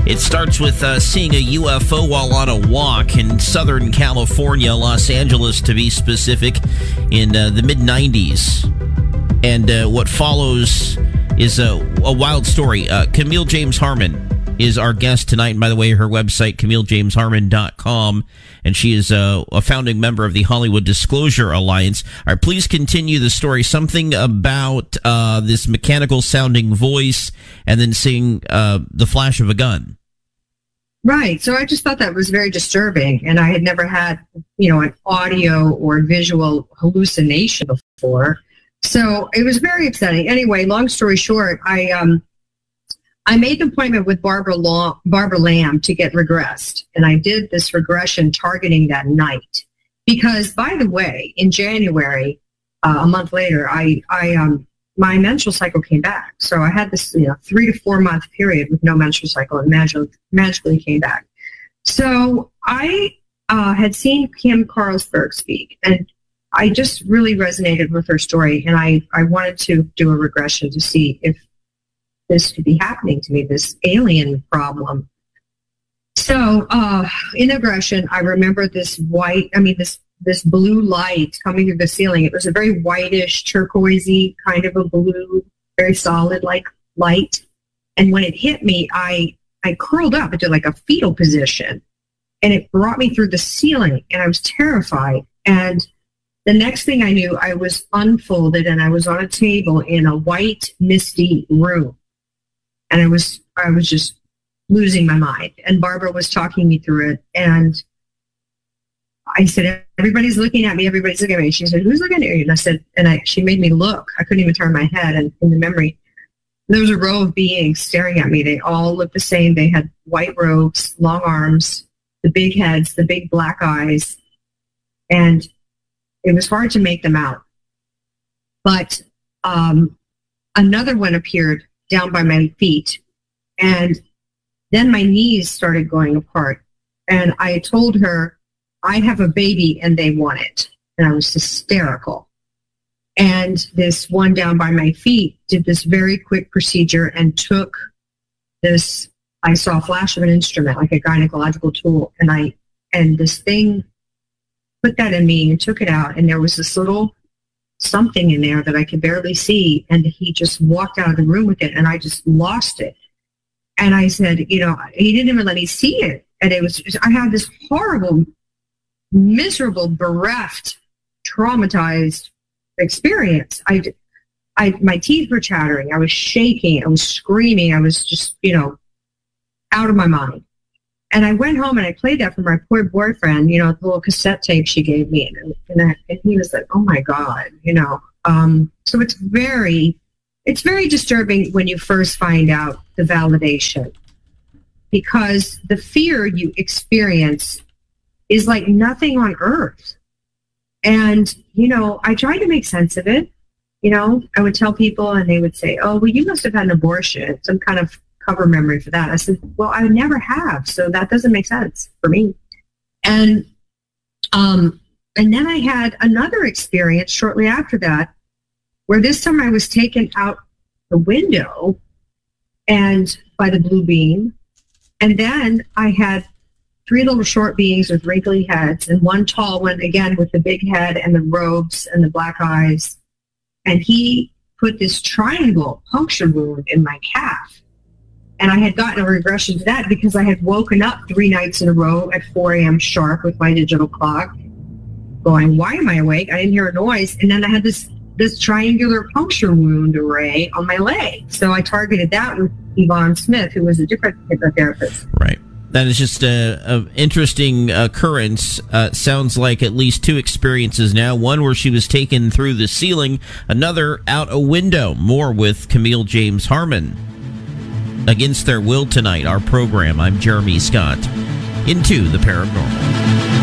It starts with seeing a UFO while on a walk in Southern California, Los Angeles to be specific, in the mid-90s. And what follows is a wild story. Camille James Harmon is our guest tonight. And by the way, her website, CamilleJamesHarmon.com, and she is a founding member of the Hollywood Disclosure Alliance. All right, please continue the story. Something about this mechanical sounding voice and then seeing the flash of a gun. Right. So I just thought that was very disturbing. And I had never had, an audio or visual hallucination before. So it was very upsetting. Anyway, long story short, I made an appointment with Barbara Lamb to get regressed. And I did this regression targeting that night. Because, by the way, in January, a month later, my menstrual cycle came back. So I had this 3 to 4 month period with no menstrual cycle, and magically came back. So I had seen Kim Carlsberg speak, and I just really resonated with her story. And I wanted to do a regression to see if this could be happening to me, this alien problem. So in the regression, I remember this blue light coming through the ceiling. It was a very whitish, turquoisey kind of a blue, very solid like light. And when it hit me, I curled up into like a fetal position, and it brought me through the ceiling, and I was terrified. And the next thing I knew, I was unfolded and I was on a table in a white, misty room. And I was just losing my mind. And Barbara was talking me through it. And I said, everybody's looking at me. Everybody's looking at me. She said, who's looking at you? And I said, she made me look. I couldn't even turn my head. And in the memory, there was a row of beings staring at me. They all looked the same. They had white robes, long arms, the big heads, the big black eyes. And it was hard to make them out. But another one appeared down by my feet. And then my knees started going apart. And I told her, I have a baby and they want it. And I was hysterical. And this one down by my feet did this very quick procedure and took this, I saw a flash of an instrument, like a gynecological tool. And this thing put that in me and took it out. And there was this little something in there that I could barely see, and he just walked out of the room with it, and I just lost it. And I said, he didn't even let me see it. And it was, I had this horrible, miserable, bereft, traumatized experience. My teeth were chattering. I was shaking. I was screaming. I was just, out of my mind. And I went home and I played that for my poor boyfriend, the little cassette tape she gave me. And he was like, oh my God, So it's very disturbing when you first find out the validation, because the fear you experience is like nothing on earth. And, I tried to make sense of it. I would tell people and they would say, oh, well, you must have had an abortion, some kind of cover memory for that. I said, well, I never have, so that doesn't make sense for me. And then I had another experience shortly after that, where this time I was taken out the window and by the blue beam, and then I had 3 little short beings with wrinkly heads, and one tall one again with the big head and the robes and the black eyes, and he put this triangle puncture wound in my calf. And I had gotten a regression to that because I had woken up 3 nights in a row at 4 a.m. sharp with my digital clock going, why am I awake? I didn't hear a noise. And then I had this triangular puncture wound array on my leg. So I targeted that with Yvonne Smith, who was a different hypnotherapist. Right. That is just an interesting occurrence. Sounds like at least 2 experiences now. One where she was taken through the ceiling, another out a window. More with Camille James Harmon. Against Their Will tonight, our program. I'm Jeremy Scott. Into the Paranormal.